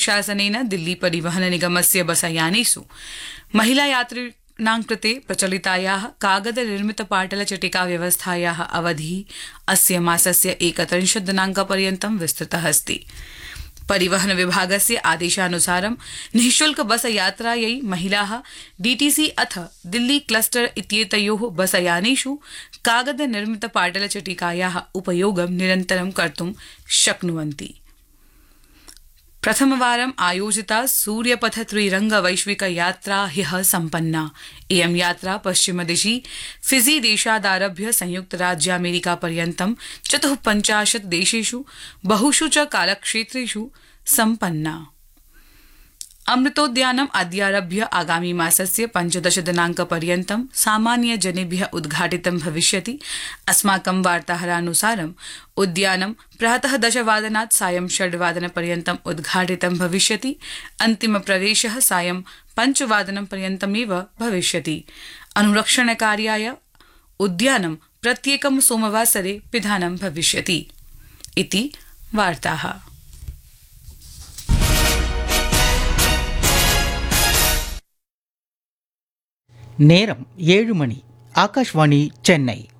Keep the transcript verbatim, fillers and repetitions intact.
प्रशासनेन दिल्ली परिवहन निगमस्य बसयानेषु महिलायात्रिणां कृते प्रचलितायाः कागद निर्मित पाटल चटिका व्यवस्थायाः अवधिः अस्य मासस्य एकत्रिंशत् दिनाङ्कपर्यन्तं विस्तृतः अस्ति। परिवहन विभागस्य आदेशानुसारं निःशुल्क बस यात्रायै महिलाः डीटीसी अथ दिल्ली क्लस्टर इत्येतयोः बसयानेषु कागद निर्मित पाटल चटिकायाः उपयोगं निरन्तरं कर्तुं शक्नुवन्ति। प्रथमवारम् आयोजिता सूर्यपथ त्रिरंग वैश्विक यात्रा ह्यः सम्पन्ना। इयं यात्रा पश्चिमदिशि फिजी देशादारभ्य संयुक्तराज्यामेरिका पर्यन्तं चतुःपञ्चाशत् देशेषु बहुषु च कालक्षेत्रेषु सम्पन्ना। अमृतोद्यानम् अद्यारभ्य आगामी मासस्य पञ्चदश दिनाङ्कपर्यन्तं सामान्यजनेभ्यः उद्घाटितं भविष्यति। अस्माकं वार्ताहरानुसारम् उद्यानं प्रातः दशवादनात् सायं षड्वादनपर्यन्तम् उद्घाटितं भविष्यति। अन्तिमप्रवेशः सायं पञ्चवादनपर्यन्तमेव भविष्यति। अनुरक्षणकार्याय उद्यानं प्रत्येकं सोमवासरे पिधानं भविष्यति इति वार्ताः। நேரம் ஏழு மணி. ஆகாஷ்வாணி சென்னை.